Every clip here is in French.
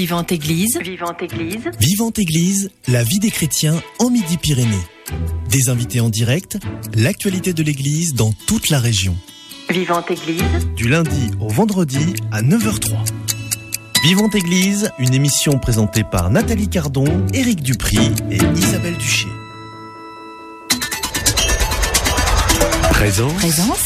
Vivante Église. Vivante Église. Vivante Église, la vie des chrétiens en Midi-Pyrénées. Des invités en direct, l'actualité de l'Église dans toute la région. Vivante Église. Du lundi au vendredi à 9h03. Vivante Église, une émission présentée par Nathalie Cardon, Éric Dupry et Isabelle Duché. Présence.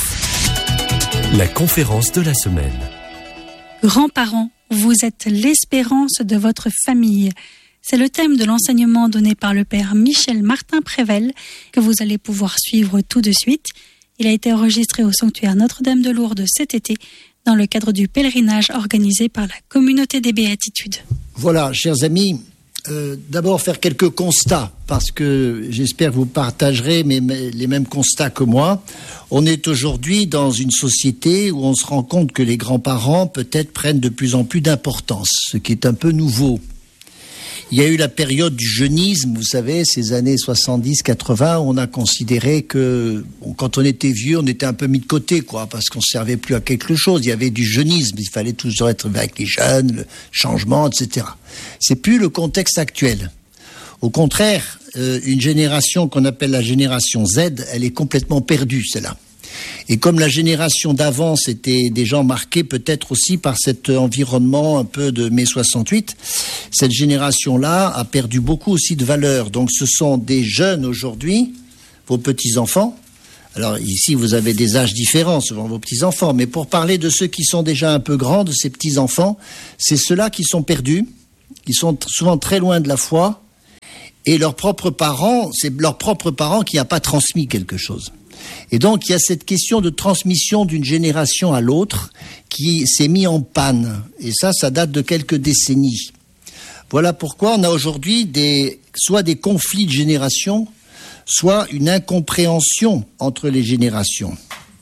La conférence de la semaine. Grands-parents, vous êtes l'espérance de votre famille. C'est le thème de l'enseignement donné par le père Michel Martin-Prével que vous allez pouvoir suivre tout de suite. Il a été enregistré au sanctuaire Notre-Dame de Lourdes cet été dans le cadre du pèlerinage organisé par la communauté des Béatitudes. Voilà, chers amis, d'abord faire quelques constats parce que j'espère que vous partagerez les mêmes constats que moi. On est aujourd'hui dans une société où on se rend compte que les grands-parents peut-être prennent de plus en plus d'importance, ce qui est un peu nouveau. Il y a eu la période du jeunisme, vous savez, ces années 70-80, on a considéré que quand on était vieux, on était un peu mis de côté, parce qu'on ne servait plus à quelque chose. Il y avait du jeunisme, il fallait toujours être avec les jeunes, le changement, etc. C'est plus le contexte actuel. Au contraire, une génération qu'on appelle la génération Z, elle est complètement perdue, celle-là. Et comme la génération d'avant, c'était des gens marqués peut-être aussi par cet environnement un peu de mai 68, cette génération-là a perdu beaucoup aussi de valeur. Donc ce sont des jeunes aujourd'hui, vos petits-enfants. Alors ici, vous avez des âges différents, souvent vos petits-enfants. Mais pour parler de ceux qui sont déjà un peu grands, de ces petits-enfants, c'est ceux-là qui sont perdus, qui sont souvent très loin de la foi. Et leurs propres parents, c'est leurs propres parents qui n'ont pas transmis quelque chose. Et donc, il y a cette question de transmission d'une génération à l'autre qui s'est mise en panne. Et ça date de quelques décennies. Voilà pourquoi on a aujourd'hui soit des conflits de génération, soit une incompréhension entre les générations.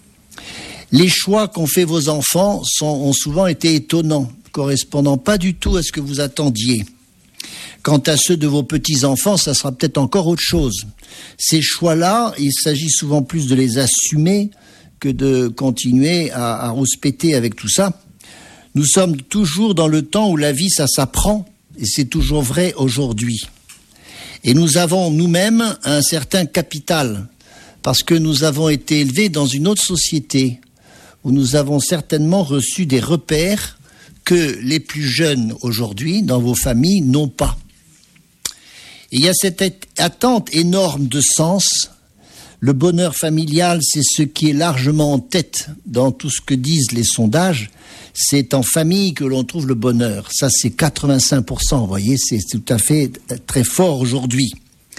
Les choix qu'ont fait vos enfants ont souvent été étonnants, correspondant pas du tout à ce que vous attendiez. Quant à ceux de vos petits-enfants, ça sera peut-être encore autre chose. Ces choix-là, il s'agit souvent plus de les assumer que de continuer à rouspéter avec tout ça. Nous sommes toujours dans le temps où la vie, ça s'apprend, et c'est toujours vrai aujourd'hui. Et nous avons nous-mêmes un certain capital, parce que nous avons été élevés dans une autre société, où nous avons certainement reçu des repères que les plus jeunes aujourd'hui, dans vos familles, n'ont pas. Et il y a cette attente énorme de sens. Le bonheur familial, c'est ce qui est largement en tête dans tout ce que disent les sondages. C'est en famille que l'on trouve le bonheur. Ça, c'est 85%. Vous voyez, c'est tout à fait très fort aujourd'hui.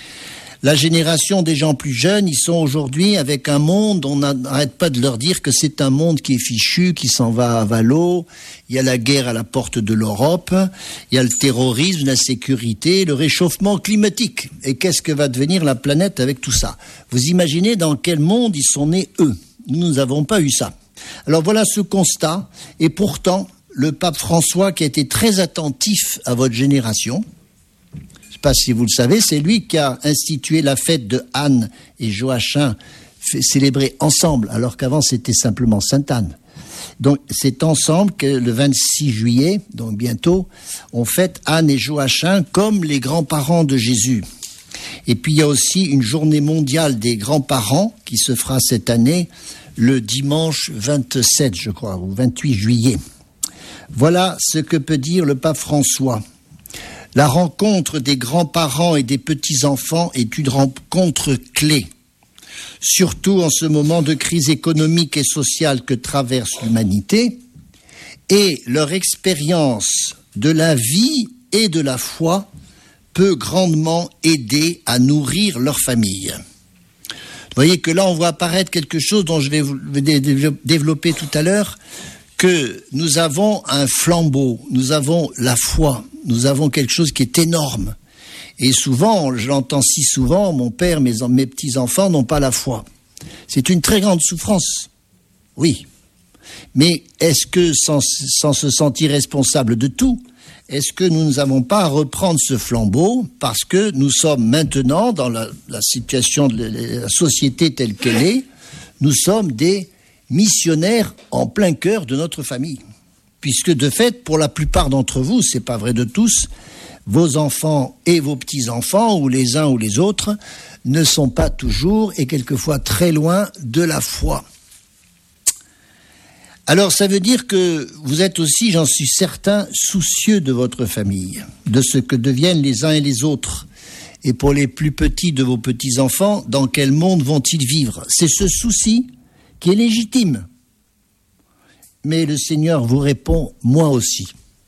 La génération des gens plus jeunes, ils sont aujourd'hui avec un monde, on n'arrête pas de leur dire que c'est un monde qui est fichu, qui s'en va à valo. Il y a la guerre à la porte de l'Europe, il y a le terrorisme, la sécurité, le réchauffement climatique. Et qu'est-ce que va devenir la planète avec tout ça? Vous imaginez dans quel monde ils sont nés, eux? Nous n'avons pas eu ça. Alors voilà ce constat. Et pourtant, le pape François, qui a été très attentif à votre génération, je ne sais pas si vous le savez, c'est lui qui a institué la fête de Anne et Joachim célébrée ensemble, alors qu'avant c'était simplement Sainte-Anne. Donc c'est ensemble que le 26 juillet, donc bientôt, on fête Anne et Joachim comme les grands-parents de Jésus. Et puis il y a aussi une journée mondiale des grands-parents qui se fera cette année le dimanche 27, je crois, ou 28 juillet. Voilà ce que peut dire le pape François. La rencontre des grands-parents et des petits-enfants est une rencontre clé, surtout en ce moment de crise économique et sociale que traverse l'humanité, et leur expérience de la vie et de la foi peut grandement aider à nourrir leur famille. Vous voyez que là, on voit apparaître quelque chose dont je vais vous développer tout à l'heure, que nous avons un flambeau, nous avons la foi, nous avons quelque chose qui est énorme. Et souvent, je l'entends si souvent, mon père, mes petits-enfants n'ont pas la foi. C'est une très grande souffrance, oui. Mais est-ce que, sans se sentir responsable de tout, est-ce que nous n'avons pas à reprendre ce flambeau parce que nous sommes maintenant, dans la situation de la société telle qu'elle est, nous sommes des missionnaires en plein cœur de notre famille. puisque de fait, pour la plupart d'entre vous, c'est pas vrai de tous, vos enfants et vos petits-enfants, ou les uns ou les autres, ne sont pas toujours et quelquefois très loin de la foi. Alors ça veut dire que vous êtes aussi, j'en suis certain, soucieux de votre famille, de ce que deviennent les uns et les autres. Et pour les plus petits de vos petits-enfants, dans quel monde vont-ils vivre? C'est ce souci qui est légitime. Mais le Seigneur vous répond, moi aussi.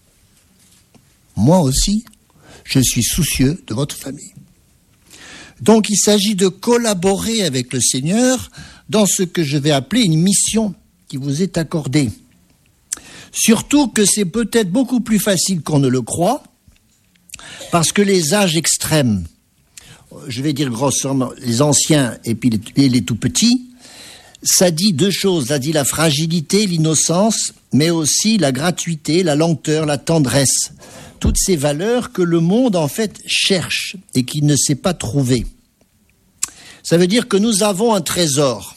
Moi aussi, je suis soucieux de votre famille. Donc il s'agit de collaborer avec le Seigneur dans ce que je vais appeler une mission qui vous est accordée. Surtout que c'est peut-être beaucoup plus facile qu'on ne le croit, parce que les âges extrêmes, je vais dire grossièrement les anciens et puis les tout petits, ça dit deux choses, ça dit la fragilité, l'innocence, mais aussi la gratuité, la lenteur, la tendresse. Toutes ces valeurs que le monde en fait cherche et qui ne sait pas trouver. Ça veut dire que nous avons un trésor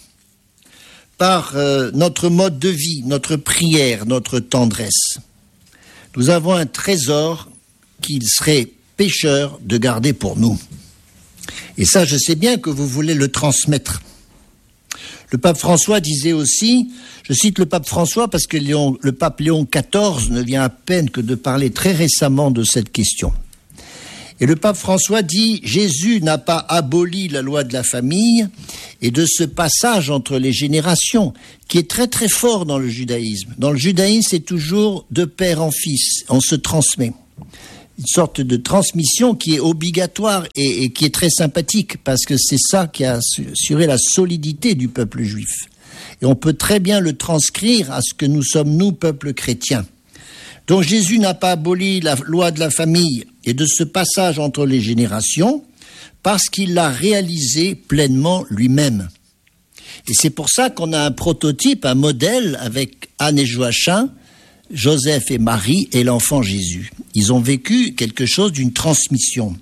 par notre mode de vie, notre prière, notre tendresse. Nous avons un trésor qu'il serait pécheur de garder pour nous. Et ça, je sais bien que vous voulez le transmettre. Le pape François disait aussi, je cite le pape François parce que le pape Léon XIV ne vient à peine que de parler très récemment de cette question. Et le pape François dit, Jésus n'a pas aboli la loi de la famille et de ce passage entre les générations qui est très très fort dans le judaïsme. Dans le judaïsme, c'est toujours de père en fils, on se transmet. Une sorte de transmission qui est obligatoire et qui est très sympathique parce que c'est ça qui a assuré la solidité du peuple juif. Et on peut très bien le transcrire à ce que nous sommes, nous, peuple chrétien. Donc Jésus n'a pas aboli la loi de la famille et de ce passage entre les générations parce qu'il l'a réalisé pleinement lui-même. Et c'est pour ça qu'on a un prototype, un modèle avec Anne et Joachim, Joseph et Marie et l'enfant Jésus. Ils ont vécu quelque chose d'une transmission.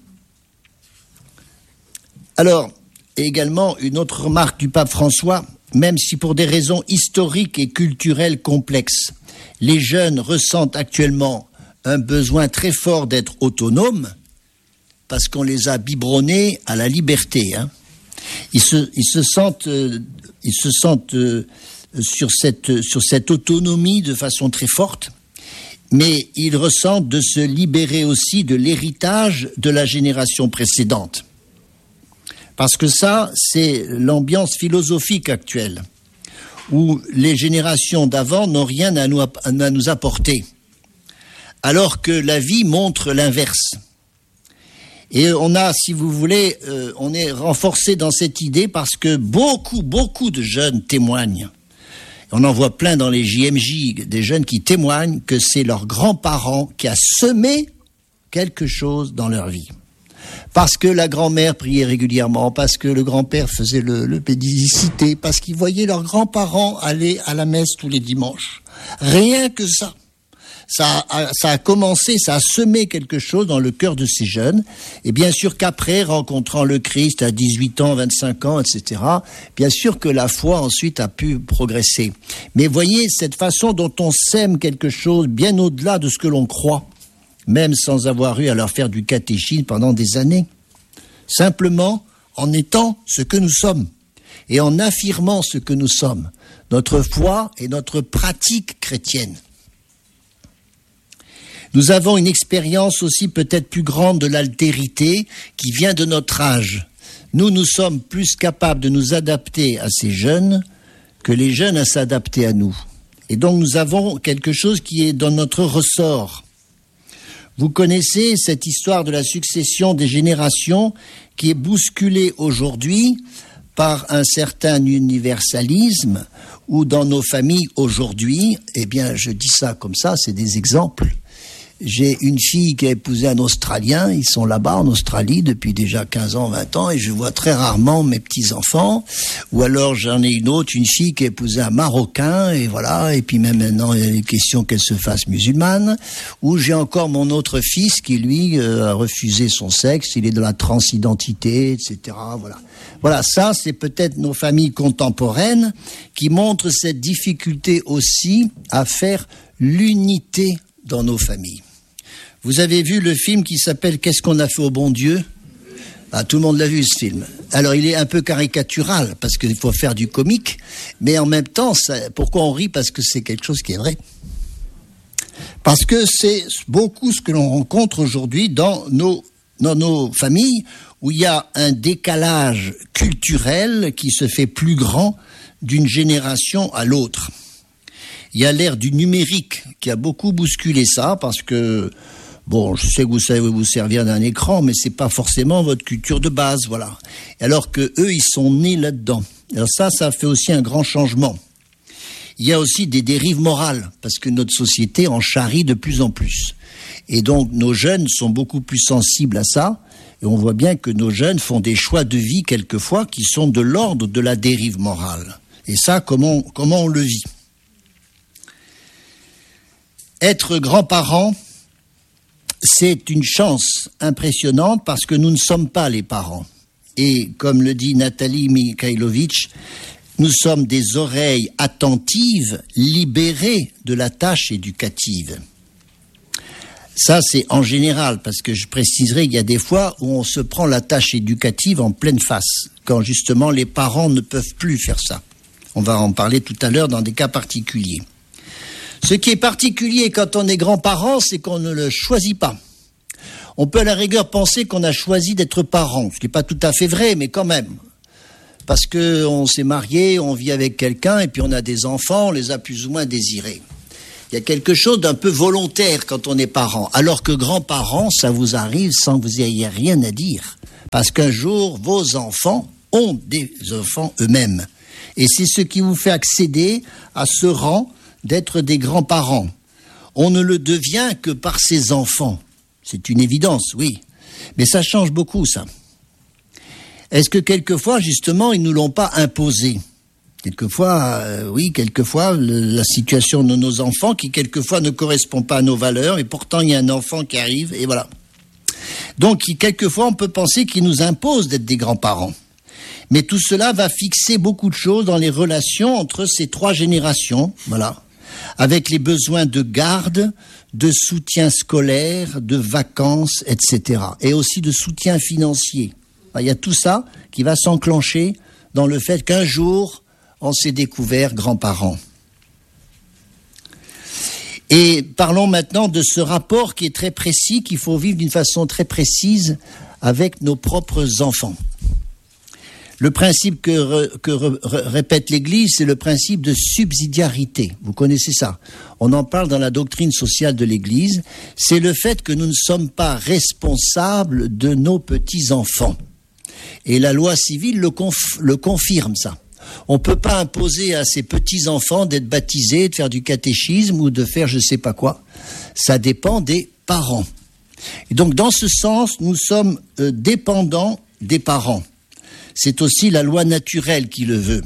Alors, également une autre remarque du pape François, même si pour des raisons historiques et culturelles complexes, les jeunes ressentent actuellement un besoin très fort d'être autonomes, parce qu'on les a biberonnés à la liberté. Ils se sentent sur cette autonomie de façon très forte, mais ils ressentent de se libérer aussi de l'héritage de la génération précédente. Parce que ça, c'est l'ambiance philosophique actuelle, où les générations d'avant n'ont rien à nous apporter, alors que la vie montre l'inverse. Et on a, si vous voulez, on est renforcé dans cette idée parce que beaucoup de jeunes témoignent. On en voit plein dans les JMJ, des jeunes qui témoignent que c'est leur grand-parent qui a semé quelque chose dans leur vie. Parce que la grand-mère priait régulièrement, parce que le grand-père faisait le pédicité, parce qu'ils voyaient leurs grands-parents aller à la messe tous les dimanches. Rien que ça. Ça a commencé, ça a semé quelque chose dans le cœur de ces jeunes. Et bien sûr qu'après, rencontrant le Christ à 18 ans, 25 ans, etc., bien sûr que la foi ensuite a pu progresser. Mais voyez, cette façon dont on sème quelque chose bien au-delà de ce que l'on croit, même sans avoir eu à leur faire du catéchisme pendant des années. Simplement en étant ce que nous sommes et en affirmant ce que nous sommes, notre foi et notre pratique chrétienne. Nous avons une expérience aussi peut-être plus grande de l'altérité qui vient de notre âge. Nous sommes plus capables de nous adapter à ces jeunes que les jeunes à s'adapter à nous. Et donc nous avons quelque chose qui est dans notre ressort. Vous connaissez cette histoire de la succession des générations qui est bousculée aujourd'hui par un certain universalisme où dans nos familles aujourd'hui, eh bien je dis ça comme ça, c'est des exemples. J'ai une fille qui a épousé un Australien, ils sont là-bas en Australie depuis déjà 15 ans, 20 ans, et je vois très rarement mes petits-enfants. Ou alors j'en ai une fille qui a épousé un Marocain, et voilà, et puis même maintenant il y a une question qu'elle se fasse musulmane. Ou j'ai encore mon autre fils qui, lui, a refusé son sexe, il est de la transidentité, etc. Voilà, ça c'est peut-être nos familles contemporaines qui montrent cette difficulté aussi à faire l'unité dans nos familles. Vous avez vu le film qui s'appelle « Qu'est-ce qu'on a fait au bon Dieu ?» Tout le monde l'a vu, ce film. Alors, il est un peu caricatural, parce qu'il faut faire du comique, mais en même temps, pourquoi on rit? Parce que c'est quelque chose qui est vrai. Parce que c'est beaucoup ce que l'on rencontre aujourd'hui dans nos familles, où il y a un décalage culturel qui se fait plus grand d'une génération à l'autre. Il y a l'ère du numérique qui a beaucoup bousculé ça, parce que bon, je sais que vous savez vous servir d'un écran, mais c'est pas forcément votre culture de base, voilà. Alors que eux, ils sont nés là-dedans. Alors ça fait aussi un grand changement. Il y a aussi des dérives morales, parce que notre société en charrie de plus en plus. Et donc, nos jeunes sont beaucoup plus sensibles à ça, et on voit bien que nos jeunes font des choix de vie, quelquefois, qui sont de l'ordre de la dérive morale. Et ça, comment on le vit? Être grands-parents, c'est une chance impressionnante parce que nous ne sommes pas les parents. Et comme le dit Nathalie Mikhailovitch, nous sommes des oreilles attentives, libérées de la tâche éducative. Ça, c'est en général, parce que je préciserai qu'il y a des fois où on se prend la tâche éducative en pleine face, quand justement les parents ne peuvent plus faire ça. On va en parler tout à l'heure dans des cas particuliers. Ce qui est particulier quand on est grand-parent, c'est qu'on ne le choisit pas. On peut à la rigueur penser qu'on a choisi d'être parent, ce qui n'est pas tout à fait vrai, mais quand même. Parce qu'on s'est marié, on vit avec quelqu'un, et puis on a des enfants, on les a plus ou moins désirés. Il y a quelque chose d'un peu volontaire quand on est parent, alors que grands-parents, ça vous arrive sans que vous ayez rien à dire. Parce qu'un jour, vos enfants ont des enfants eux-mêmes. Et c'est ce qui vous fait accéder à ce rang d'être des grands-parents. On ne le devient que par ses enfants. C'est une évidence, oui. Mais ça change beaucoup, ça. Est-ce que quelquefois, justement, ils ne nous l'ont pas imposé? Quelquefois, oui, quelquefois, la situation de nos enfants qui, quelquefois, ne correspond pas à nos valeurs, et pourtant, il y a un enfant qui arrive, et voilà. Donc, quelquefois, on peut penser qu'ils nous imposent d'être des grands-parents. Mais tout cela va fixer beaucoup de choses dans les relations entre ces trois générations, voilà, avec les besoins de garde, de soutien scolaire, de vacances, etc. Et aussi de soutien financier. Il y a tout ça qui va s'enclencher dans le fait qu'un jour, on s'est découvert grands-parents. Et parlons maintenant de ce rapport qui est très précis, qu'il faut vivre d'une façon très précise avec nos propres enfants. Le principe que répète l'Église, c'est le principe de subsidiarité. Vous connaissez ça. On en parle dans la doctrine sociale de l'Église. C'est le fait que nous ne sommes pas responsables de nos petits-enfants. Et la loi civile le confirme, ça. On ne peut pas imposer à ces petits-enfants d'être baptisés, de faire du catéchisme ou de faire je ne sais pas quoi. Ça dépend des parents. Et donc, dans ce sens, nous sommes dépendants des parents. C'est aussi la loi naturelle qui le veut.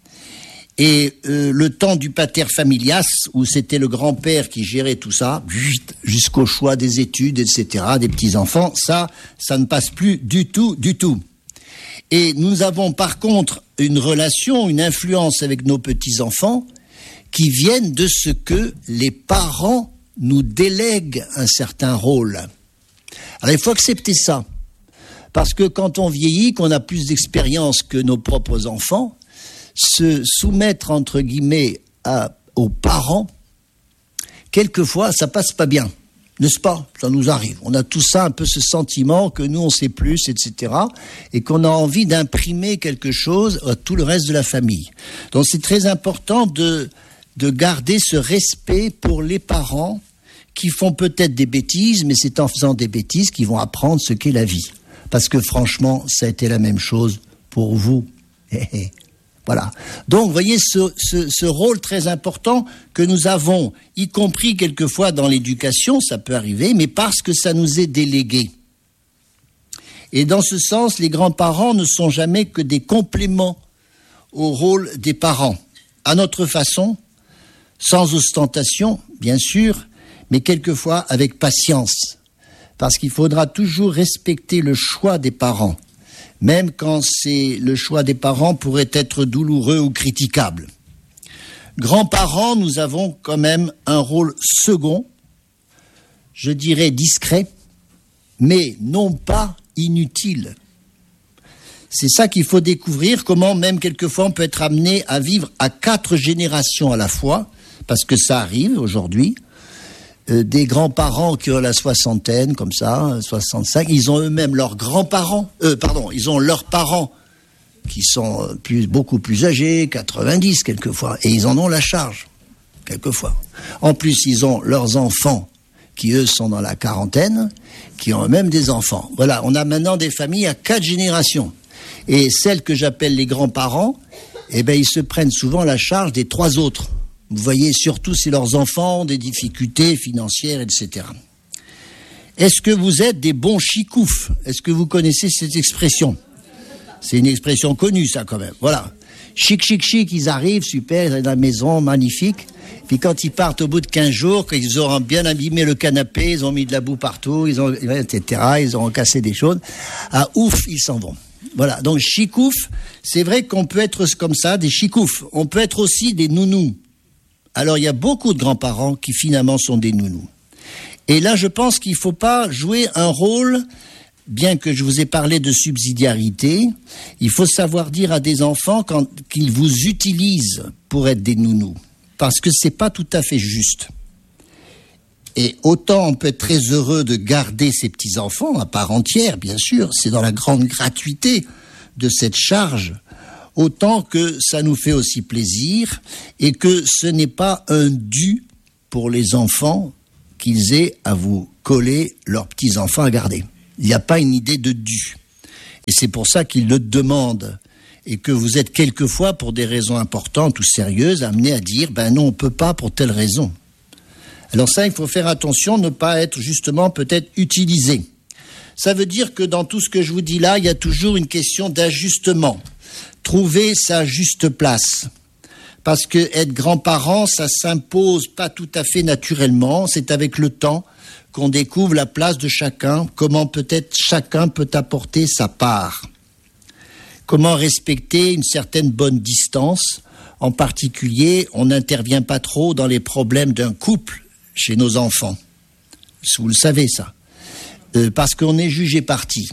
Et le temps du pater familias, où c'était le grand-père qui gérait tout ça, jusqu'au choix des études, etc., des petits-enfants, ça ne passe plus du tout, du tout. Et nous avons par contre une relation, une influence avec nos petits-enfants qui viennent de ce que les parents nous délèguent un certain rôle. Alors il faut accepter ça. Parce que quand on vieillit, qu'on a plus d'expérience que nos propres enfants, se soumettre, entre guillemets, aux parents, quelquefois, ça passe pas bien. N'est-ce pas? Ça nous arrive. On a tout ça, un peu ce sentiment que nous, on sait plus, etc. Et qu'on a envie d'imprimer quelque chose à tout le reste de la famille. Donc c'est très important de garder ce respect pour les parents qui font peut-être des bêtises, mais c'est en faisant des bêtises qu'ils vont apprendre ce qu'est la vie. Parce que franchement, ça a été la même chose pour vous. Voilà. Donc, vous voyez ce rôle très important que nous avons, y compris quelquefois dans l'éducation, ça peut arriver, mais parce que ça nous est délégué. Et dans ce sens, les grands-parents ne sont jamais que des compléments au rôle des parents, à notre façon, sans ostentation, bien sûr, mais quelquefois avec patience. Parce qu'il faudra toujours respecter le choix des parents, même quand le choix des parents pourrait être douloureux ou critiquable. Grands-parents, nous avons quand même un rôle second, je dirais discret, mais non pas inutile. C'est ça qu'il faut découvrir, comment même quelquefois on peut être amené à vivre à 4 générations à la fois, parce que ça arrive aujourd'hui. Des grands-parents qui ont la soixantaine, comme ça, 65, ils ont eux-mêmes leurs grands-parents, ils ont leurs parents qui sont beaucoup plus âgés, 90 quelquefois, et ils en ont la charge, quelquefois. En plus, ils ont leurs enfants qui, eux, sont dans la quarantaine, qui ont eux-mêmes des enfants. Voilà, on a maintenant des familles à 4 générations. Et celles que j'appelle les grands-parents, ils se prennent souvent la charge des 3 autres. Vous voyez, surtout si leurs enfants ont des difficultés financières, etc. Est-ce que vous êtes des bons chicoufs? Est-ce que vous connaissez cette expression? C'est une expression connue, ça, quand même. Voilà. Chic, chic, chic, ils arrivent, super, ils arrivent dans la maison, magnifique. Puis quand ils partent au bout de 15 jours, quand ils auront bien abîmé le canapé, ils ont mis de la boue partout, etc., ils auront cassé des choses. Ah, ouf, ils s'en vont. Voilà, donc chicouf, c'est vrai qu'on peut être comme ça, des chicoufs. On peut être aussi des nounous. Alors, il y a beaucoup de grands-parents qui finalement sont des nounous. Et là, je pense qu'il ne faut pas jouer un rôle, bien que je vous ai parlé de subsidiarité, il faut savoir dire à des enfants qu'ils vous utilisent pour être des nounous. Parce que ce n'est pas tout à fait juste. Et autant on peut être très heureux de garder ses petits-enfants à part entière, bien sûr, c'est dans la grande gratuité de cette charge, autant que ça nous fait aussi plaisir et que ce n'est pas un dû pour les enfants qu'ils aient à vous coller leurs petits-enfants à garder. Il n'y a pas une idée de dû. Et c'est pour ça qu'ils le demandent et que vous êtes quelquefois, pour des raisons importantes ou sérieuses, amenés à dire « ben non, on ne peut pas pour telle raison ». Alors ça, il faut faire attention, ne pas être justement peut-être utilisé. Ça veut dire que dans tout ce que je vous dis là, il y a toujours une question d'ajustement. Trouver sa juste place. Parce que être grand-parent, ça s'impose pas tout à fait naturellement. C'est avec le temps qu'on découvre la place de chacun, comment peut-être chacun peut apporter sa part. Comment respecter une certaine bonne distance. En particulier, on n'intervient pas trop dans les problèmes d'un couple chez nos enfants. Vous le savez, ça. Parce qu'on est jugé parti.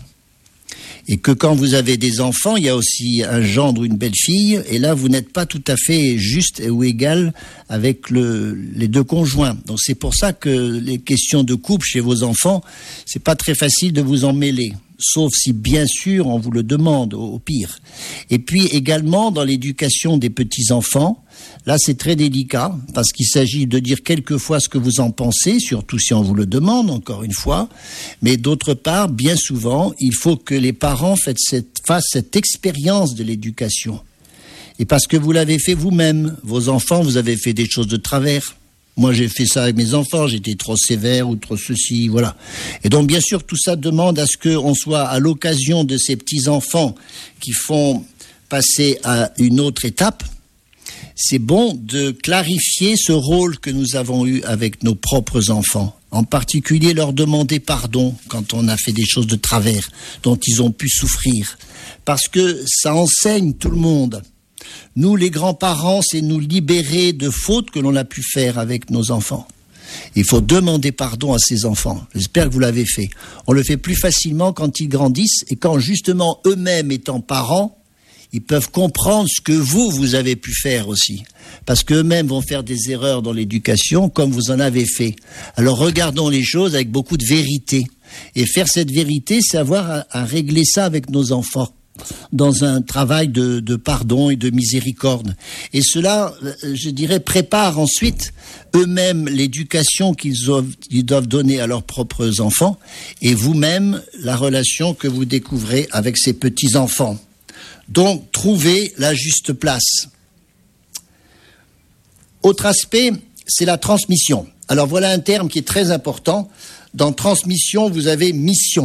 Et que quand vous avez des enfants, il y a aussi un gendre ou une belle-fille, et là, vous n'êtes pas tout à fait juste ou égal avec les 2 conjoints. Donc c'est pour ça que les questions de couple chez vos enfants, c'est pas très facile de vous en mêler. Sauf si, bien sûr, on vous le demande, au pire. Et puis, également, dans l'éducation des petits-enfants, là, c'est très délicat, parce qu'il s'agit de dire quelquefois ce que vous en pensez, surtout si on vous le demande, encore une fois. Mais d'autre part, bien souvent, il faut que les parents fassent cette expérience de l'éducation. Et parce que vous l'avez fait vous-même, vos enfants, vous avez fait des choses de travers. Moi, j'ai fait ça avec mes enfants, j'étais trop sévère ou trop ceci, voilà. Et donc, bien sûr, tout ça demande à ce qu'on soit à l'occasion de ces petits-enfants qui font passer à une autre étape. C'est bon de clarifier ce rôle que nous avons eu avec nos propres enfants. En particulier, leur demander pardon quand on a fait des choses de travers, dont ils ont pu souffrir. Parce que ça enseigne tout le monde. Nous, les grands-parents, c'est nous libérer de fautes que l'on a pu faire avec nos enfants. Il faut demander pardon à ses enfants. J'espère que vous l'avez fait. On le fait plus facilement quand ils grandissent et quand justement eux-mêmes étant parents, ils peuvent comprendre ce que vous avez pu faire aussi. Parce qu'eux-mêmes vont faire des erreurs dans l'éducation comme vous en avez fait. Alors regardons les choses avec beaucoup de vérité. Et faire cette vérité, c'est avoir à régler ça avec nos enfants, dans un travail de pardon et de miséricorde. Et cela, je dirais, prépare ensuite eux-mêmes l'éducation qu'ils doivent donner à leurs propres enfants et vous-même la relation que vous découvrez avec ces petits-enfants. Donc, trouvez la juste place. Autre aspect, c'est la transmission. Alors voilà un terme qui est très important. Dans transmission, vous avez mission.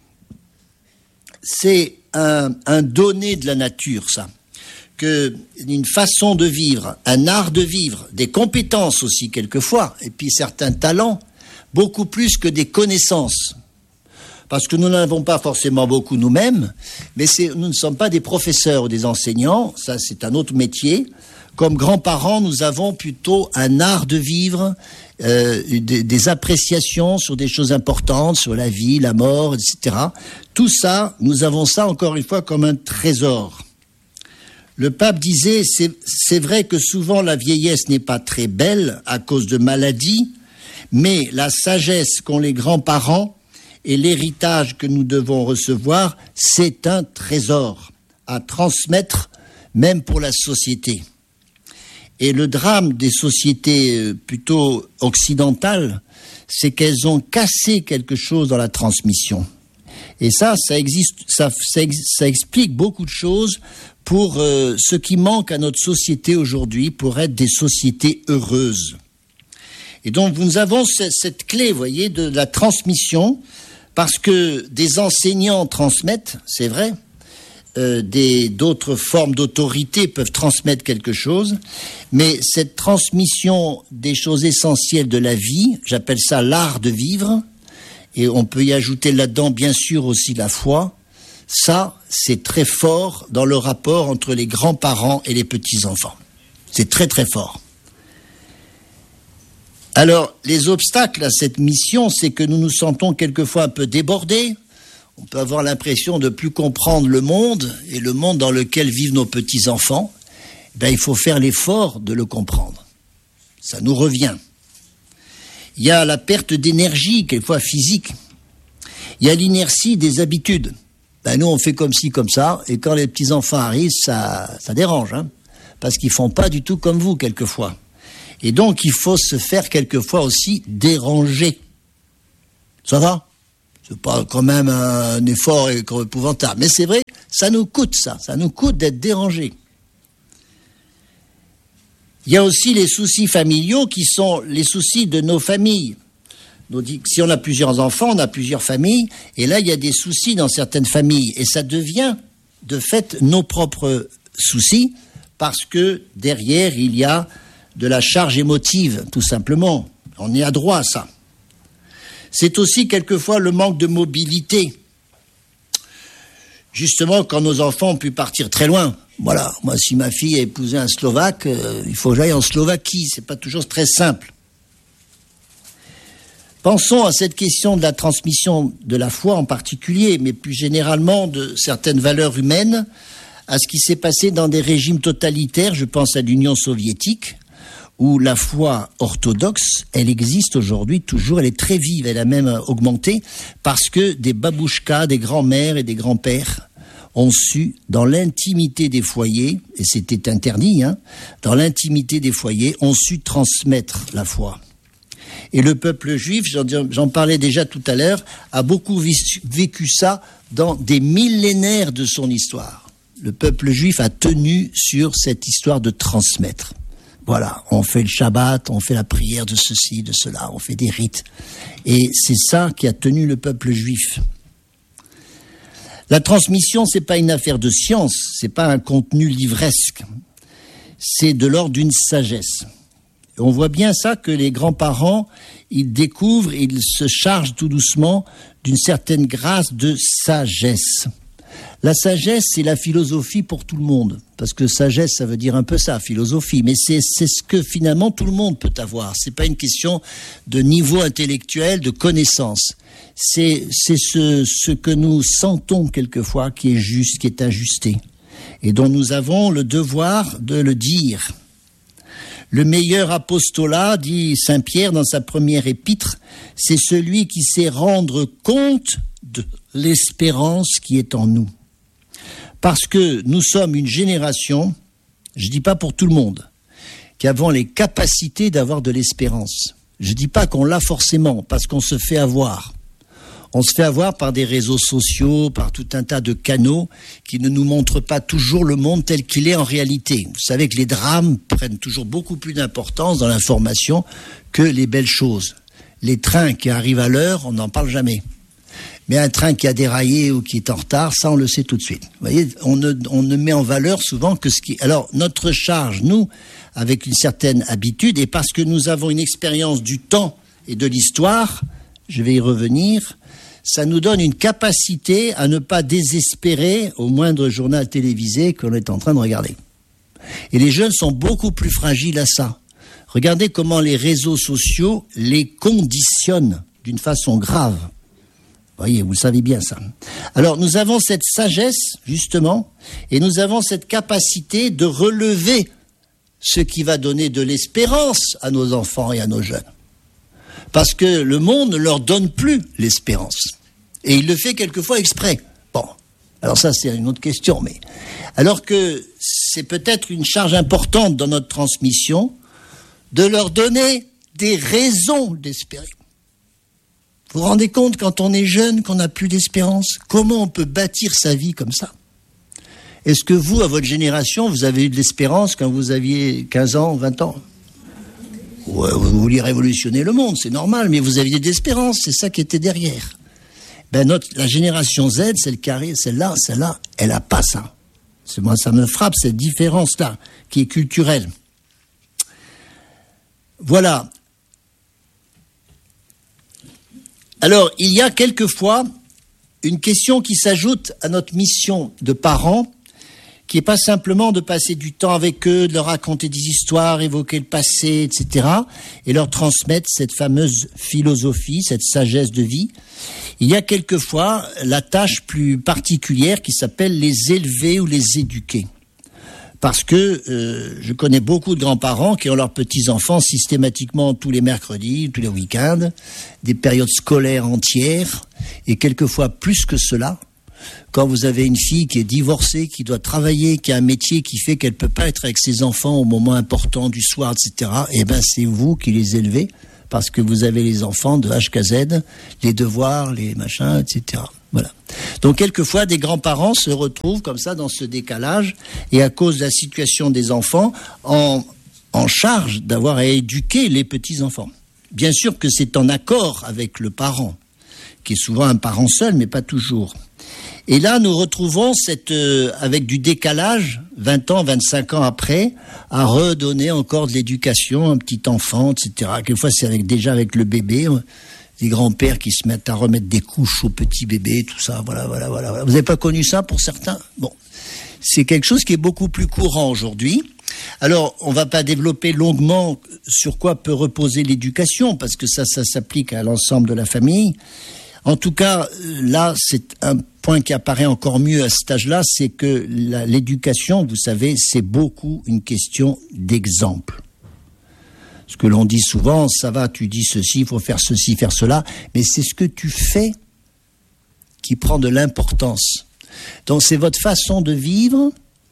C'est un donné de la nature, ça. Une façon de vivre, un art de vivre, des compétences aussi quelquefois, et puis certains talents, beaucoup plus que des connaissances. parce que nous n'avons pas forcément beaucoup nous-mêmes, mais nous ne sommes pas des professeurs ou des enseignants, ça c'est un autre métier. Comme grands-parents, nous avons plutôt un art de vivre, des appréciations sur des choses importantes, sur la vie, la mort, etc. Tout ça, nous avons ça encore une fois comme un trésor. Le pape disait, c'est vrai que souvent la vieillesse n'est pas très belle à cause de maladies, mais la sagesse qu'ont les grands-parents et l'héritage que nous devons recevoir, c'est un trésor à transmettre même pour la société. Et le drame des sociétés plutôt occidentales, c'est qu'elles ont cassé quelque chose dans la transmission. Et ça explique beaucoup de choses pour ce qui manque à notre société aujourd'hui pour être des sociétés heureuses. Et donc nous avons cette clé, vous voyez, de la transmission, parce que des enseignants transmettent, c'est vrai, d'autres formes d'autorité peuvent transmettre quelque chose, mais cette transmission des choses essentielles de la vie, j'appelle ça l'art de vivre, et on peut y ajouter là-dedans bien sûr aussi la foi, ça c'est très fort dans le rapport entre les grands-parents et les petits-enfants. C'est très très fort. Alors, les obstacles à cette mission, c'est que nous nous sentons quelquefois un peu débordés. On peut avoir l'impression de ne plus comprendre le monde et le monde dans lequel vivent nos petits-enfants. Il faut faire l'effort de le comprendre. Ça nous revient. Il y a la perte d'énergie, quelquefois physique. Il y a l'inertie des habitudes. Nous, on fait comme ci, comme ça, et quand les petits-enfants arrivent, ça dérange, parce qu'ils ne font pas du tout comme vous, quelquefois. Et donc, il faut se faire quelquefois aussi déranger. Ça va ? C'est pas quand même un effort épouvantable. Mais c'est vrai, ça nous coûte ça. Ça nous coûte d'être dérangés. Il y a aussi les soucis familiaux qui sont les soucis de nos familles. Si on a plusieurs enfants, on a plusieurs familles. Et là, il y a des soucis dans certaines familles. Et ça devient, de fait, nos propres soucis parce que derrière, il y a de la charge émotive, tout simplement. On est adroit à ça. C'est aussi quelquefois le manque de mobilité. Justement, quand nos enfants ont pu partir très loin. Voilà, moi, si ma fille a épousé un Slovaque, il faut que j'aille en Slovaquie. C'est pas toujours très simple. Pensons à cette question de la transmission de la foi en particulier, mais plus généralement de certaines valeurs humaines, à ce qui s'est passé dans des régimes totalitaires. Je pense à l'Union soviétique, où la foi orthodoxe, elle existe aujourd'hui toujours, elle est très vive, elle a même augmenté, parce que des babouchkas, des grands-mères et des grands-pères ont su, dans l'intimité des foyers, et c'était interdit, dans l'intimité des foyers, ont su transmettre la foi. Et le peuple juif, j'en parlais déjà tout à l'heure, a beaucoup vécu ça dans des millénaires de son histoire. Le peuple juif a tenu sur cette histoire de transmettre. Voilà, on fait le Shabbat, on fait la prière de ceci, de cela, on fait des rites. Et c'est ça qui a tenu le peuple juif. La transmission, c'est pas une affaire de science, c'est pas un contenu livresque. C'est de l'ordre d'une sagesse. Et on voit bien ça que les grands-parents, ils découvrent, ils se chargent tout doucement d'une certaine grâce de sagesse. La sagesse, c'est la philosophie pour tout le monde. Parce que sagesse, ça veut dire un peu ça, philosophie. Mais c'est ce que finalement tout le monde peut avoir. C'est pas une question de niveau intellectuel, de connaissance. C'est ce que nous sentons quelquefois qui est juste, qui est ajusté. Et dont nous avons le devoir de le dire. Le meilleur apostolat, dit Saint Pierre dans sa première épître, c'est celui qui sait rendre compte de l'espérance qui est en nous. Parce que nous sommes une génération, je ne dis pas pour tout le monde, qui avons les capacités d'avoir de l'espérance. Je ne dis pas qu'on l'a forcément, parce qu'on se fait avoir. On se fait avoir par des réseaux sociaux, par tout un tas de canaux qui ne nous montrent pas toujours le monde tel qu'il est en réalité. Vous savez que les drames prennent toujours beaucoup plus d'importance dans l'information que les belles choses. Les trains qui arrivent à l'heure, on n'en parle jamais. Mais un train qui a déraillé ou qui est en retard, ça on le sait tout de suite. Vous voyez, on ne met en valeur souvent que ce qui... Alors notre charge, nous, avec une certaine habitude, et parce que nous avons une expérience du temps et de l'histoire, je vais y revenir, ça nous donne une capacité à ne pas désespérer au moindre journal télévisé qu'on est en train de regarder. Et les jeunes sont beaucoup plus fragiles à ça. Regardez comment les réseaux sociaux les conditionnent d'une façon grave. Voyez, vous savez bien ça. Alors, nous avons cette sagesse, justement, et nous avons cette capacité de relever ce qui va donner de l'espérance à nos enfants et à nos jeunes. Parce que le monde ne leur donne plus l'espérance. Et il le fait quelquefois exprès. Bon, alors ça, c'est une autre question, mais... Alors que c'est peut-être une charge importante dans notre transmission de leur donner des raisons d'espérer. Vous vous rendez compte, quand on est jeune, qu'on n'a plus d'espérance, comment on peut bâtir sa vie comme ça? Est-ce que vous, à votre génération, vous avez eu de l'espérance quand vous aviez 15 ans, 20 ans? Ouais, vous vouliez révolutionner le monde, c'est normal, mais vous aviez de l'espérance, c'est ça qui était derrière. La génération Z, celle-là, elle n'a pas ça. Moi, ça me frappe, cette différence-là, qui est culturelle. Voilà. Alors, il y a quelquefois une question qui s'ajoute à notre mission de parents, qui n'est pas simplement de passer du temps avec eux, de leur raconter des histoires, évoquer le passé, etc., et leur transmettre cette fameuse philosophie, cette sagesse de vie. Il y a quelquefois la tâche plus particulière qui s'appelle les élever ou les éduquer. Parce que je connais beaucoup de grands-parents qui ont leurs petits-enfants systématiquement tous les mercredis, tous les week-ends, des périodes scolaires entières, et quelquefois plus que cela. Quand vous avez une fille qui est divorcée, qui doit travailler, qui a un métier qui fait qu'elle ne peut pas être avec ses enfants au moment important du soir, etc., eh bien c'est vous qui les élevez, parce que vous avez les enfants de H à Z, les devoirs, les machins, etc. Voilà. Donc quelquefois, des grands-parents se retrouvent comme ça dans ce décalage, et à cause de la situation des enfants, en charge d'avoir à éduquer les petits-enfants. Bien sûr que c'est en accord avec le parent, qui est souvent un parent seul, mais pas toujours. Et là, nous retrouvons avec du décalage, 20 ans, 25 ans après, à redonner encore de l'éducation à un petit enfant, etc. Quelquefois, c'est déjà avec le bébé, des grands-pères qui se mettent à remettre des couches au petit bébé, tout ça, voilà. Vous n'avez pas connu ça pour certains? Bon. C'est quelque chose qui est beaucoup plus courant aujourd'hui. Alors, on ne va pas développer longuement sur quoi peut reposer l'éducation, parce que ça s'applique à l'ensemble de la famille. En tout cas, là, c'est un point qui apparaît encore mieux à cet âge-là, c'est que l'éducation, vous savez, c'est beaucoup une question d'exemple. Ce que l'on dit souvent, ça va, tu dis ceci, il faut faire ceci, faire cela, mais c'est ce que tu fais qui prend de l'importance. Donc c'est votre façon de vivre,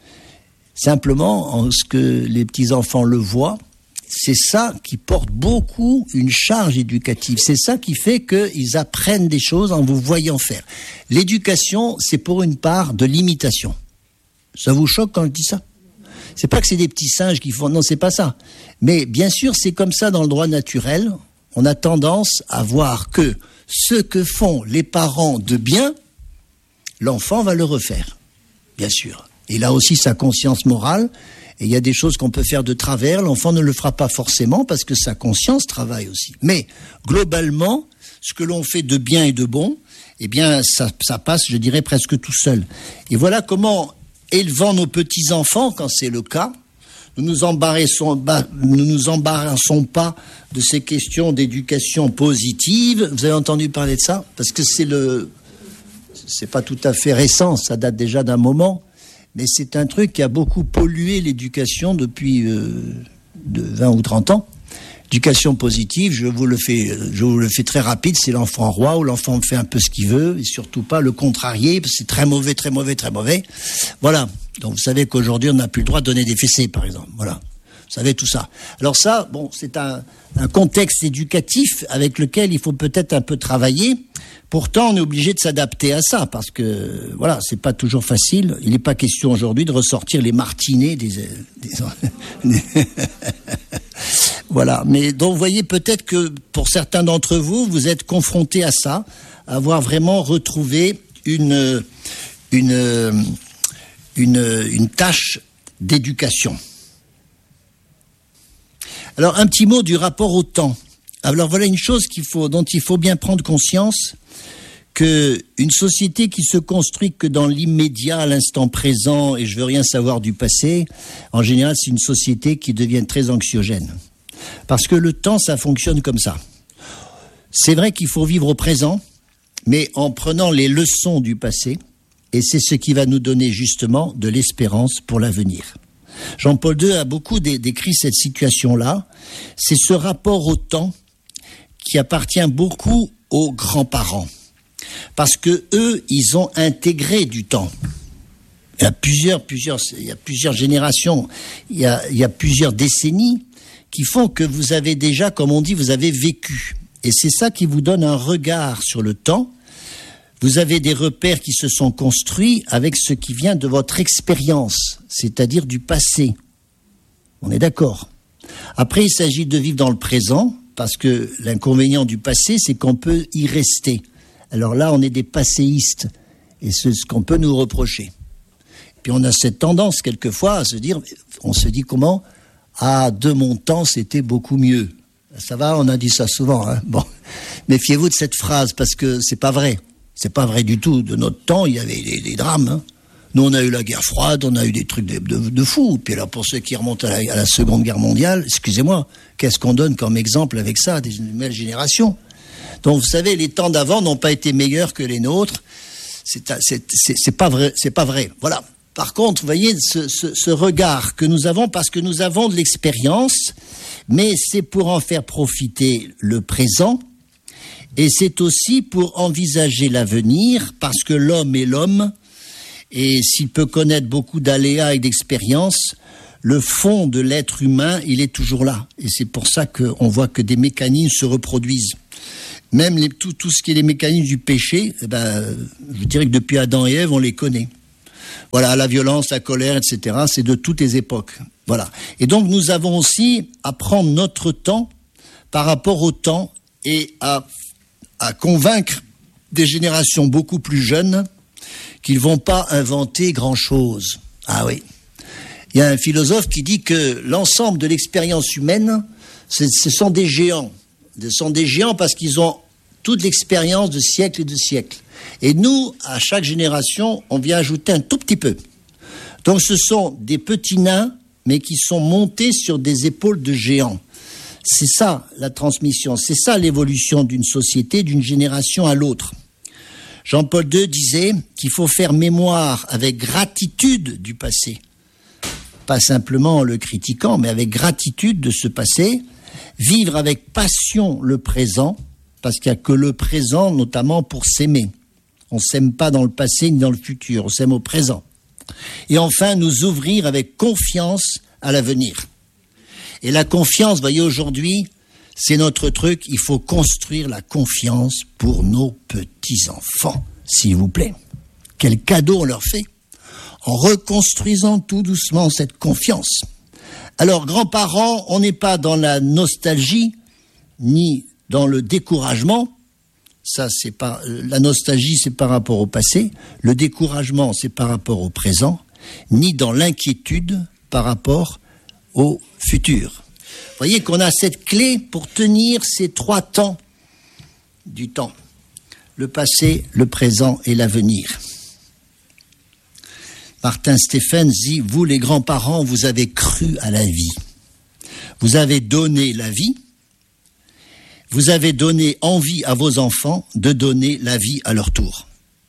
simplement en ce que les petits-enfants le voient, c'est ça qui porte beaucoup une charge éducative. C'est ça qui fait qu'ils apprennent des choses en vous voyant faire. L'éducation, c'est pour une part de l'imitation. Ça vous choque quand je dis ça? C'est pas que c'est des petits singes qui font... Non, c'est pas ça. Mais bien sûr, c'est comme ça dans le droit naturel. On a tendance à voir que ce que font les parents de bien, l'enfant va le refaire. Bien sûr. Il a aussi sa conscience morale. Et il y a des choses qu'on peut faire de travers, l'enfant ne le fera pas forcément parce que sa conscience travaille aussi. Mais globalement, ce que l'on fait de bien et de bon, eh bien ça passe, je dirais, presque tout seul. Et voilà comment, élevant nos petits-enfants, quand c'est le cas, nous nous embarrassons pas de ces questions d'éducation positive. Vous avez entendu parler de ça? Parce que c'est pas tout à fait récent, ça date déjà d'un moment. Mais c'est un truc qui a beaucoup pollué l'éducation depuis de 20 ou 30 ans. Éducation positive, je vous le fais très rapide, c'est l'enfant roi où l'enfant fait un peu ce qu'il veut et surtout pas le contrarier, parce que c'est très mauvais, très mauvais, très mauvais. Voilà. Donc vous savez qu'aujourd'hui on n'a plus le droit de donner des fessées, par exemple. Voilà. Vous savez tout ça. Alors ça, bon, c'est un contexte éducatif avec lequel il faut peut-être un peu travailler. Pourtant, on est obligé de s'adapter à ça, parce que, voilà, c'est pas toujours facile. Il n'est pas question aujourd'hui de ressortir les martinets des... Voilà. Mais donc, vous voyez, peut-être que pour certains d'entre vous, vous êtes confrontés à ça, à avoir vraiment retrouvé une tâche d'éducation. Alors, un petit mot du rapport au temps. Alors, voilà une chose dont il faut bien prendre conscience, qu'une société qui se construit que dans l'immédiat, à l'instant présent, et je veux rien savoir du passé, en général, c'est une société qui devient très anxiogène. Parce que le temps, ça fonctionne comme ça. C'est vrai qu'il faut vivre au présent, mais en prenant les leçons du passé, et c'est ce qui va nous donner justement de l'espérance pour l'avenir. Jean-Paul II a beaucoup décrit cette situation-là. C'est ce rapport au temps qui appartient beaucoup aux grands-parents. Parce que eux, ils ont intégré du temps. Il y a plusieurs générations, il y a plusieurs décennies qui font que vous avez déjà, comme on dit, vous avez vécu. Et c'est ça qui vous donne un regard sur le temps. Vous avez des repères qui se sont construits avec ce qui vient de votre expérience, c'est-à-dire du passé. On est d'accord. Après, il s'agit de vivre dans le présent, parce que l'inconvénient du passé, c'est qu'on peut y rester. Alors là, on est des passéistes, et c'est ce qu'on peut nous reprocher. Puis on a cette tendance, quelquefois, à se dire, on se dit comment ? Ah, de mon temps, c'était beaucoup mieux. Ça va, on a dit ça souvent, hein ? Bon, méfiez-vous de cette phrase, parce que c'est pas vrai. C'est pas vrai du tout. De notre temps, il y avait des drames. Hein. Nous, on a eu la guerre froide, on a eu des trucs de fous. Puis là, pour ceux qui remontent à la Seconde Guerre mondiale, excusez-moi, qu'est-ce qu'on donne comme exemple avec ça, des nouvelles générations ? Donc, vous savez, les temps d'avant n'ont pas été meilleurs que les nôtres. C'est pas vrai, c'est pas vrai. Voilà. Par contre, vous voyez, ce regard que nous avons, parce que nous avons de l'expérience, mais c'est pour en faire profiter le présent. Et c'est aussi pour envisager l'avenir, parce que l'homme est l'homme, et s'il peut connaître beaucoup d'aléas et d'expériences, le fond de l'être humain, il est toujours là. Et c'est pour ça qu'on voit que des mécanismes se reproduisent. Même tout ce qui est les mécanismes du péché, je dirais que depuis Adam et Ève, on les connaît. Voilà, la violence, la colère, etc., c'est de toutes les époques. Voilà. Et donc, nous avons aussi à prendre notre temps par rapport au temps et à convaincre des générations beaucoup plus jeunes qu'ils ne vont pas inventer grand-chose. Ah oui. Il y a un philosophe qui dit que l'ensemble de l'expérience humaine, ce sont des géants. Ce sont des géants parce qu'ils ont toute l'expérience de siècles et de siècles. Et nous, à chaque génération, on vient ajouter un tout petit peu. Donc ce sont des petits nains, mais qui sont montés sur des épaules de géants. C'est ça la transmission, c'est ça l'évolution d'une société, d'une génération à l'autre. Jean-Paul II disait qu'il faut faire mémoire avec gratitude du passé. Pas simplement en le critiquant, mais avec gratitude de ce passé. Vivre avec passion le présent, parce qu'il n'y a que le présent, notamment pour s'aimer. On ne s'aime pas dans le passé ni dans le futur, on s'aime au présent. Et enfin, nous ouvrir avec confiance à l'avenir. Et la confiance, vous voyez, aujourd'hui, c'est notre truc. Il faut construire la confiance pour nos petits-enfants, s'il vous plaît. Quel cadeau on leur fait en reconstruisant tout doucement cette confiance. Alors, grands-parents, on n'est pas dans la nostalgie, ni dans le découragement. Ça, c'est pas, la nostalgie, c'est par rapport au passé. Le découragement, c'est par rapport au présent. Ni dans l'inquiétude par rapport au futur. Vous voyez qu'on a cette clé pour tenir ces trois temps du temps. Le passé, le présent et l'avenir. Martin Steffens dit, vous les grands-parents, vous avez cru à la vie. Vous avez donné la vie. Vous avez donné envie à vos enfants de donner la vie à leur tour.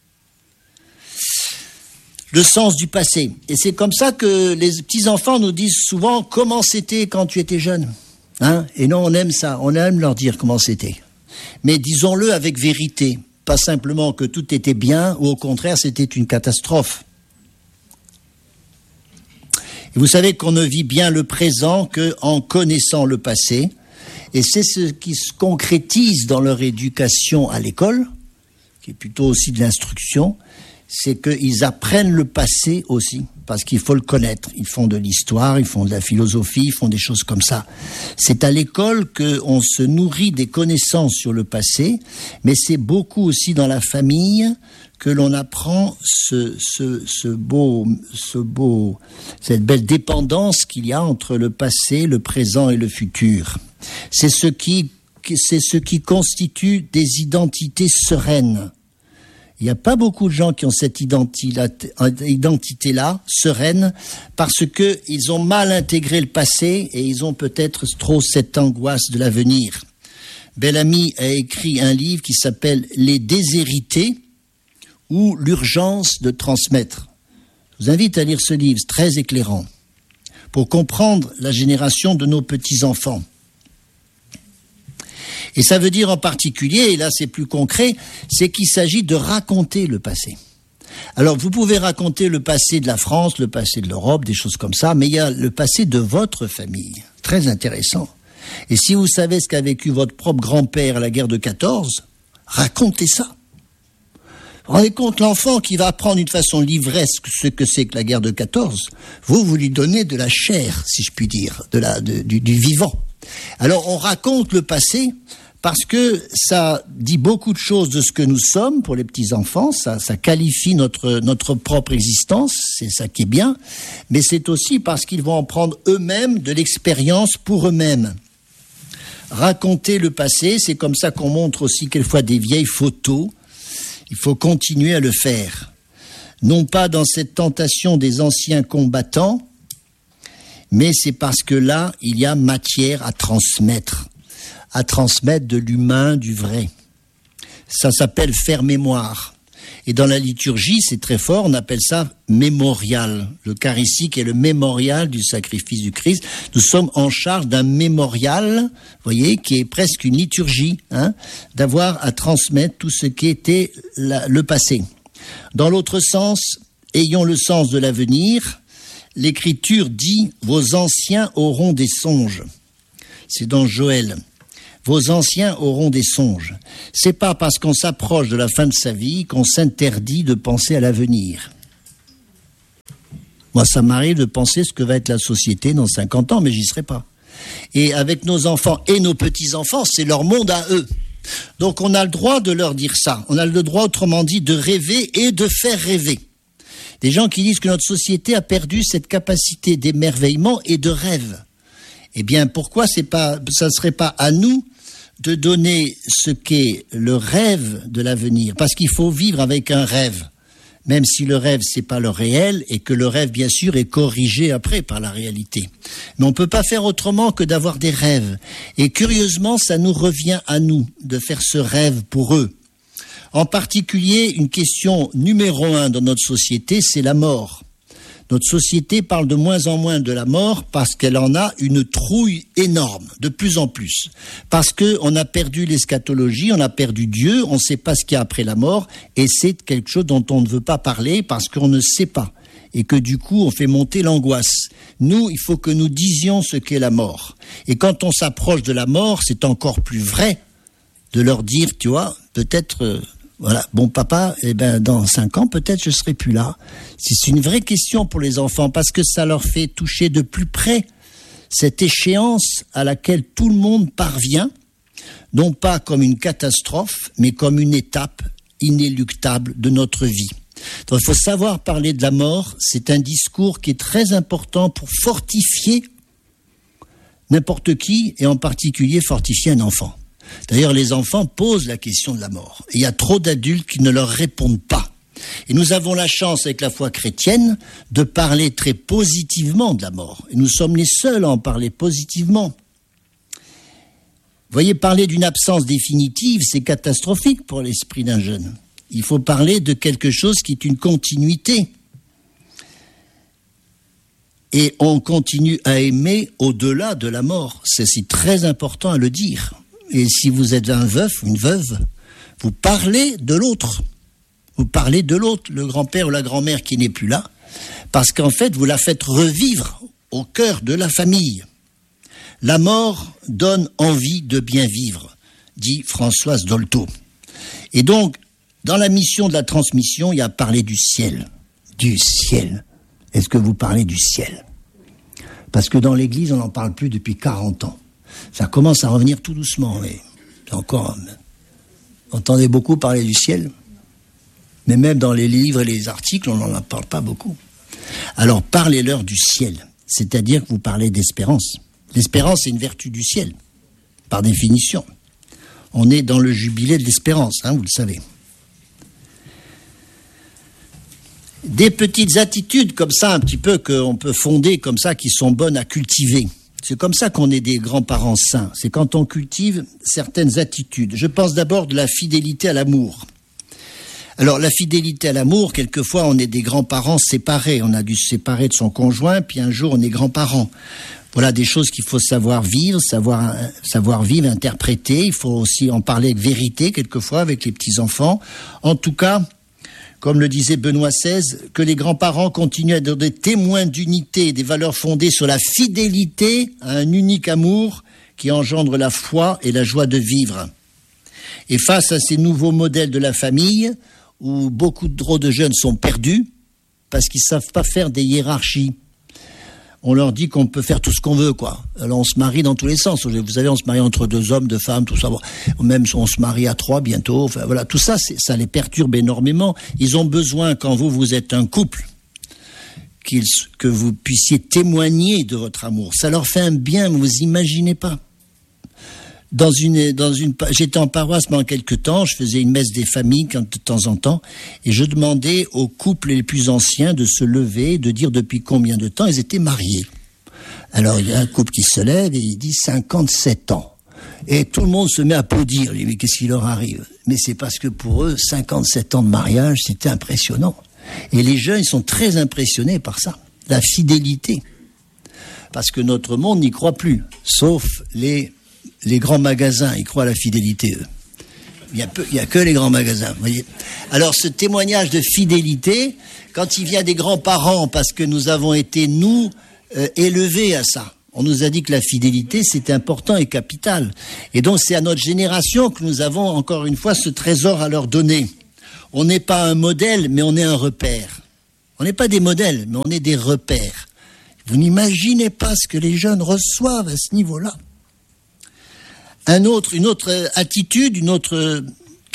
Le sens du passé. Et c'est comme ça que les petits-enfants nous disent souvent comment c'était quand tu étais jeune. Hein ? Et non, on aime ça, on aime leur dire comment c'était. Mais disons-le avec vérité, pas simplement que tout était bien, ou au contraire, c'était une catastrophe. Et vous savez qu'on ne vit bien le présent qu'en connaissant le passé, et c'est ce qui se concrétise dans leur éducation à l'école, qui est plutôt aussi de l'instruction, c'est qu'ils apprennent le passé aussi, parce qu'il faut le connaître. Ils font de l'histoire, ils font de la philosophie, ils font des choses comme ça. C'est à l'école qu'on se nourrit des connaissances sur le passé, mais c'est beaucoup aussi dans la famille que l'on apprend cette belle dépendance qu'il y a entre le passé, le présent et le futur. C'est ce qui constitue des identités sereines. Il n'y a pas beaucoup de gens qui ont cette identité-là, sereine, parce qu'ils ont mal intégré le passé et ils ont peut-être trop cette angoisse de l'avenir. Bellamy a écrit un livre qui s'appelle « Les déshérités » ou « L'urgence de transmettre ». Je vous invite à lire ce livre, c'est très éclairant, pour comprendre la génération de nos petits-enfants. Et ça veut dire en particulier, et là c'est plus concret, c'est qu'il s'agit de raconter le passé. Alors vous pouvez raconter le passé de la France, le passé de l'Europe, des choses comme ça, mais il y a le passé de votre famille, très intéressant. Et si vous savez ce qu'a vécu votre propre grand-père à la guerre de 14, racontez ça. Vous vous rendez compte, l'enfant qui va apprendre d'une façon livresque ce que c'est que la guerre de 14, vous lui donnez de la chair, si je puis dire, du vivant. Alors on raconte le passé parce que ça dit beaucoup de choses de ce que nous sommes pour les petits-enfants, ça qualifie notre propre existence, c'est ça qui est bien, mais c'est aussi parce qu'ils vont en prendre eux-mêmes de l'expérience pour eux-mêmes. Raconter le passé, c'est comme ça qu'on montre aussi quelquefois des vieilles photos, il faut continuer à le faire. Non pas dans cette tentation des anciens combattants, mais c'est parce que là, il y a matière à transmettre de l'humain, du vrai. Ça s'appelle faire mémoire. Et dans la liturgie, c'est très fort, on appelle ça mémorial. L'Eucharistique est le mémorial du sacrifice du Christ. Nous sommes en charge d'un mémorial, vous voyez, qui est presque une liturgie, d'avoir à transmettre tout ce qui était le passé. Dans l'autre sens, ayons le sens de l'avenir. L'Écriture dit « Vos anciens auront des songes ». C'est dans Joël. « Vos anciens auront des songes ». C'est pas parce qu'on s'approche de la fin de sa vie qu'on s'interdit de penser à l'avenir. Moi, ça m'arrive de penser ce que va être la société dans 50 ans, mais j'y serai pas. Et avec nos enfants et nos petits-enfants, c'est leur monde à eux. Donc on a le droit de leur dire ça. On a le droit, autrement dit, de rêver et de faire rêver. Des gens qui disent que notre société a perdu cette capacité d'émerveillement et de rêve. Eh bien, pourquoi ça ne serait pas à nous de donner ce qu'est le rêve de l'avenir? Parce qu'il faut vivre avec un rêve, même si le rêve, c'est pas le réel, et que le rêve, bien sûr, est corrigé après par la réalité. Mais on ne peut pas faire autrement que d'avoir des rêves. Et curieusement, ça nous revient à nous de faire ce rêve pour eux. En particulier, une question numéro 1 dans notre société, c'est la mort. Notre société parle de moins en moins de la mort parce qu'elle en a une trouille énorme, de plus en plus. Parce qu'on a perdu l'eschatologie, on a perdu Dieu, on ne sait pas ce qu'il y a après la mort, et c'est quelque chose dont on ne veut pas parler parce qu'on ne sait pas. Et que du coup, on fait monter l'angoisse. Nous, il faut que nous disions ce qu'est la mort. Et quand on s'approche de la mort, c'est encore plus vrai de leur dire, tu vois, peut-être... Voilà, bon papa, dans 5 ans, peut-être je serai plus là. C'est une vraie question pour les enfants parce que ça leur fait toucher de plus près cette échéance à laquelle tout le monde parvient, non pas comme une catastrophe, mais comme une étape inéluctable de notre vie. Donc il faut savoir parler de la mort, c'est un discours qui est très important pour fortifier n'importe qui et en particulier fortifier un enfant. D'ailleurs, les enfants posent la question de la mort. Et il y a trop d'adultes qui ne leur répondent pas. Et nous avons la chance, avec la foi chrétienne, de parler très positivement de la mort. Et nous sommes les seuls à en parler positivement. Vous voyez, parler d'une absence définitive, c'est catastrophique pour l'esprit d'un jeune. Il faut parler de quelque chose qui est une continuité. Et on continue à aimer au-delà de la mort. C'est très important à le dire. Et si vous êtes un veuf ou une veuve, vous parlez de l'autre. Vous parlez de l'autre, le grand-père ou la grand-mère qui n'est plus là, parce qu'en fait, vous la faites revivre au cœur de la famille. La mort donne envie de bien vivre, dit Françoise Dolto. Et donc, dans la mission de la transmission, il y a parlé du ciel. Du ciel. Est-ce que vous parlez du ciel? Parce que dans l'Église, on n'en parle plus depuis 40 ans. Ça commence à revenir tout doucement, mais encore, on entendait beaucoup parler du ciel. Mais même dans les livres et les articles, on n'en parle pas beaucoup. Alors, parlez-leur du ciel, c'est-à-dire que vous parlez d'espérance. L'espérance, c'est une vertu du ciel, par définition. On est dans le jubilé de l'espérance, vous le savez. Des petites attitudes comme ça, un petit peu, qu'on peut fonder comme ça, qui sont bonnes à cultiver. C'est comme ça qu'on est des grands-parents sains. C'est quand on cultive certaines attitudes. Je pense d'abord de la fidélité à l'amour. Alors, la fidélité à l'amour, quelquefois, on est des grands-parents séparés. On a dû se séparer de son conjoint, puis un jour, on est grands-parents. Voilà des choses qu'il faut savoir vivre, savoir vivre, interpréter. Il faut aussi en parler avec vérité, quelquefois, avec les petits-enfants. En tout cas, comme le disait Benoît XVI, que les grands-parents continuent à être des témoins d'unité, des valeurs fondées sur la fidélité à un unique amour qui engendre la foi et la joie de vivre. Et face à ces nouveaux modèles de la famille, où beaucoup trop de jeunes sont perdus, parce qu'ils ne savent pas faire des hiérarchies, on leur dit qu'on peut faire tout ce qu'on veut, quoi. Alors on se marie dans tous les sens. Vous savez, on se marie entre 2 hommes, 2 femmes, tout ça. Même on se marie à 3 bientôt. Enfin, voilà, tout ça, ça les perturbe énormément. Ils ont besoin, quand vous êtes un couple, que vous puissiez témoigner de votre amour. Ça leur fait un bien, vous imaginez pas. J'étais en paroisse pendant quelques temps, je faisais une messe des familles de temps en temps, et je demandais aux couples les plus anciens de se lever, de dire depuis combien de temps ils étaient mariés. Alors il y a un couple qui se lève et il dit 57 ans. Et tout le monde se met à applaudir, mais qu'est-ce qui leur arrive? Mais c'est parce que pour eux, 57 ans de mariage, c'était impressionnant. Et les jeunes, ils sont très impressionnés par ça, la fidélité. Parce que notre monde n'y croit plus, sauf les grands magasins, ils croient à la fidélité, eux. Il y a que les grands magasins, vous voyez. Alors, ce témoignage de fidélité, quand il vient des grands-parents, parce que nous avons été, élevés à ça. On nous a dit que la fidélité, c'était important et capital. Et donc, c'est à notre génération que nous avons, encore une fois, ce trésor à leur donner. On n'est pas un modèle, mais on est un repère. On n'est pas des modèles, mais on est des repères. Vous n'imaginez pas ce que les jeunes reçoivent à ce niveau-là. Une autre attitude, une autre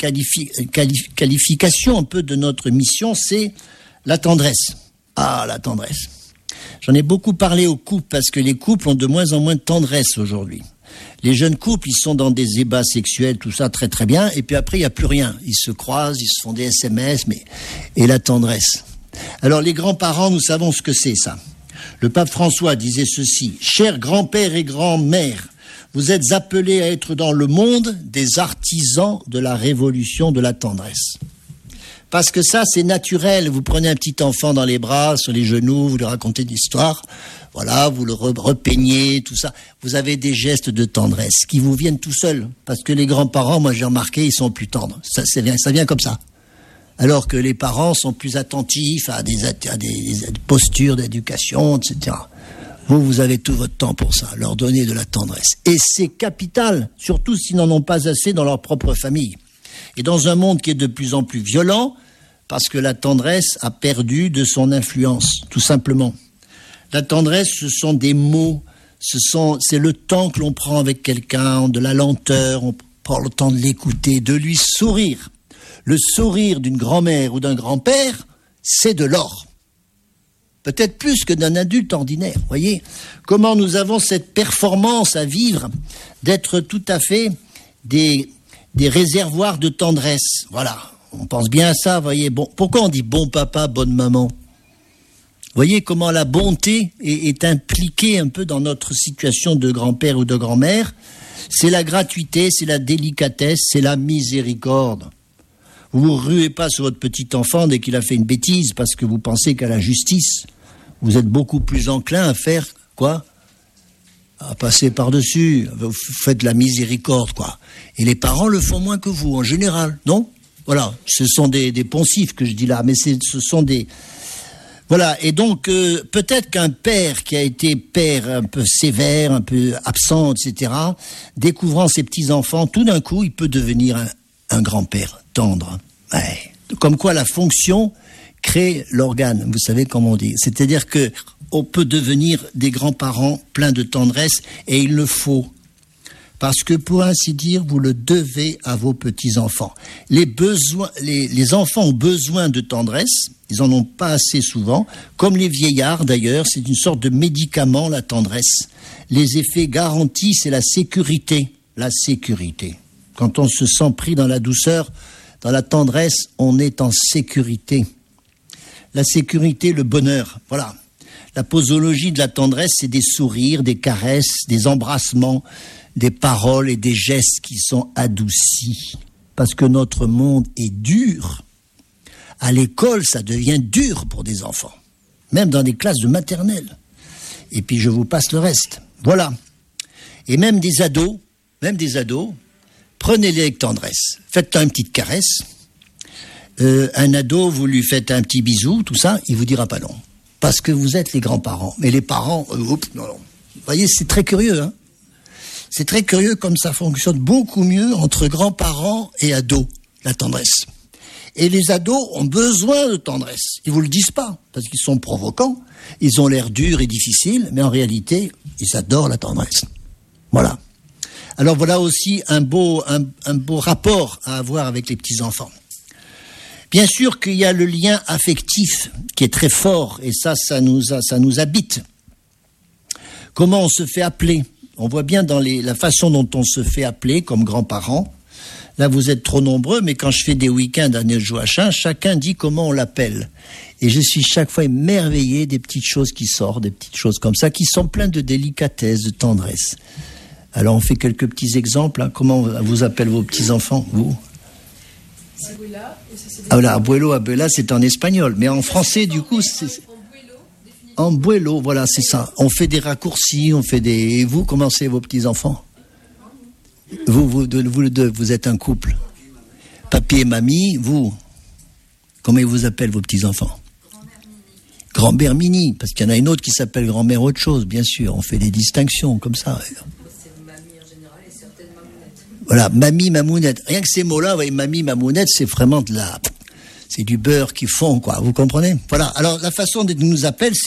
qualification un peu de notre mission, c'est la tendresse. Ah, la tendresse. J'en ai beaucoup parlé aux couples parce que les couples ont de moins en moins de tendresse aujourd'hui. Les jeunes couples, ils sont dans des ébats sexuels, tout ça très très bien, et puis après il n'y a plus rien. Ils se croisent, ils se font des SMS, et la tendresse. Alors les grands-parents, nous savons ce que c'est ça. Le pape François disait ceci: « Chers grands-pères et grands-mères, vous êtes appelés à être dans le monde des artisans de la révolution de la tendresse. » Parce que ça, c'est naturel. Vous prenez un petit enfant dans les bras, sur les genoux, vous lui racontez une histoire, voilà, vous le repeignez, tout ça. Vous avez des gestes de tendresse qui vous viennent tout seuls. Parce que les grands-parents, moi j'ai remarqué, ils sont plus tendres. Ça vient comme ça. Alors que les parents sont plus attentifs à des postures d'éducation, etc. Vous avez tout votre temps pour ça, leur donner de la tendresse. Et c'est capital, surtout s'ils n'en ont pas assez dans leur propre famille. Et dans un monde qui est de plus en plus violent, parce que la tendresse a perdu de son influence, tout simplement. La tendresse, ce sont des mots, c'est le temps que l'on prend avec quelqu'un, de la lenteur, on prend le temps de l'écouter, de lui sourire. Le sourire d'une grand-mère ou d'un grand-père, c'est de l'or. Peut-être plus que d'un adulte ordinaire, voyez. Comment nous avons cette performance à vivre d'être tout à fait des réservoirs de tendresse. Voilà, on pense bien à ça, voyez. Bon, pourquoi on dit bon papa, bonne maman? Voyez comment la bonté est impliquée un peu dans notre situation de grand-père ou de grand-mère. C'est la gratuité, c'est la délicatesse, c'est la miséricorde. Vous ne ruez pas sur votre petit enfant dès qu'il a fait une bêtise parce que vous pensez qu'à la justice, vous êtes beaucoup plus enclin à faire quoi? À passer par-dessus. Vous faites la miséricorde, quoi. Et les parents le font moins que vous, en général, non? Voilà, ce sont des poncifs que je dis là, mais ce sont des... Voilà, et donc peut-être qu'un père qui a été père un peu sévère, un peu absent, etc., découvrant ses petits-enfants, tout d'un coup, il peut devenir un grand-père tendre. Ouais. Comme quoi la fonction crée l'organe, vous savez comment on dit. C'est-à-dire que on peut devenir des grands-parents pleins de tendresse, et il le faut. Parce que, pour ainsi dire, vous le devez à vos petits-enfants. Les enfants ont besoin de tendresse, ils en ont pas assez souvent. Comme les vieillards, d'ailleurs, c'est une sorte de médicament, la tendresse. Les effets garantis, c'est la sécurité. La sécurité. Quand on se sent pris dans la douceur, dans la tendresse, on est en sécurité. la sécurité, le bonheur. Voilà. La posologie de la tendresse, c'est des sourires, des caresses, des embrassements, des paroles et des gestes qui sont adoucis. Parce que notre monde est dur. À l'école, ça devient dur pour des enfants. Même dans des classes de maternelle. Et puis je vous passe le reste. Voilà. Et même des ados, prenez-les avec tendresse. Faites-leur une petite caresse. Un ado, vous lui faites un petit bisou, tout ça, il vous dira pas non. Parce que vous êtes les grands-parents. Mais les parents, non. Vous voyez, c'est très curieux, hein. C'est très curieux comme ça fonctionne beaucoup mieux entre grands-parents et ados, la tendresse. Et les ados ont besoin de tendresse. Ils vous le disent pas, parce qu'ils sont provocants. Ils ont l'air durs et difficiles, mais en réalité, ils adorent la tendresse. Voilà. Alors voilà aussi un beau rapport à avoir avec les petits-enfants. Bien sûr qu'il y a le lien affectif qui est très fort, et ça nous habite. Comment on se fait appeler? On voit bien dans la façon dont on se fait appeler comme grands-parents. Là, vous êtes trop nombreux, mais quand je fais des week-ends à Neujouachin, chacun dit comment on l'appelle. Et je suis chaque fois émerveillé des petites choses qui sortent, des petites choses comme ça, qui sont pleines de délicatesse, de tendresse. Alors, on fait quelques petits exemples. Hein. Comment vous appelez vos petits-enfants, vous? Abuela, et ça, c'est Ah voilà, abuelo, abuela, c'est en espagnol. Mais en français, du coup, c'est... Abuelo, voilà, c'est ça. On fait des raccourcis, Et vous, comment c'est vos petits-enfants? Vous deux, vous êtes un couple. Papy et mamie, vous, comment ils vous appellent vos petits-enfants? Grand-mère Mini, parce qu'il y en a une autre qui s'appelle grand-mère autre chose, bien sûr. On fait des distinctions comme ça. mamie en général et certaines mamounettes. Voilà, mamie, mamounette. Rien que ces mots-là, vous voyez, mamie, mamounette, c'est vraiment c'est du beurre qui fond, quoi. Vous comprenez? Voilà. Alors, la façon dont ils nous appellent,